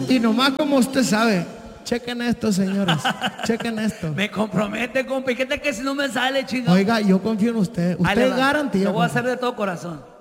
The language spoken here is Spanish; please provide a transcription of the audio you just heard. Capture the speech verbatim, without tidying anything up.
Y nomás como usted sabe, chequen esto, señores. Chequen esto. Me compromete, compa. ¿Y qué tal que si no me sale, chingado? Oiga, yo confío en usted. Ahí le Usted va. es garantía. Lo voy a compa. hacer de todo corazón.